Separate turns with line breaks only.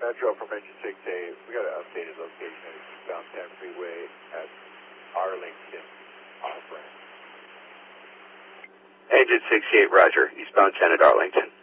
Metro from Engine 68. We got an updated location at eastbound 10 freeway at Arlington off-ramp.
Engine 68, roger. Eastbound 10 at Arlington.